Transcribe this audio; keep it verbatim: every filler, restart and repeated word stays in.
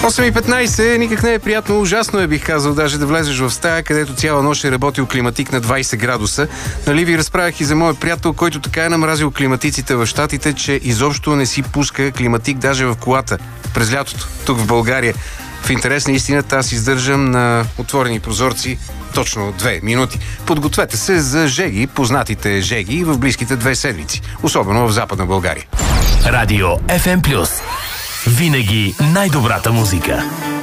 осем и петнайсет, никак не е приятно, ужасно е, бих казал, даже да влезеш в стая, където цяла нощ е работил климатик на двайсет градуса. Нали ви разправях и за моят приятел, който така е намразил климатиците в Щатите, че изобщо не си пуска климатик даже в колата през лятото, тук в България. В интерес на истината, аз издържам на отворени прозорци точно две минути. Подгответе се за жеги, познатите жеги в близките две седмици, особено в Западна България. Радио Еф Ем Плюс. Винаги най-добрата музика.